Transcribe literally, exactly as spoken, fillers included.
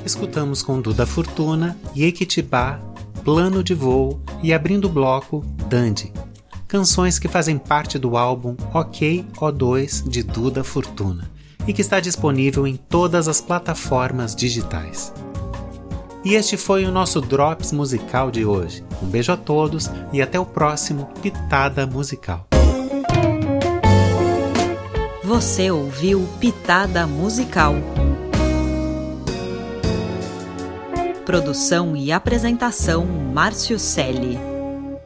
escutamos com Duda Fortuna, Jequitibá, Plano de Voo e, abrindo o bloco, Dandy, canções que fazem parte do álbum Ok O dois de Duda Fortuna e que está disponível em todas as plataformas digitais. E este foi o nosso Drops musical de hoje. Um beijo a todos e até o próximo Pitada Musical. Você ouviu Pitada Musical. Produção e apresentação Márcio Celli.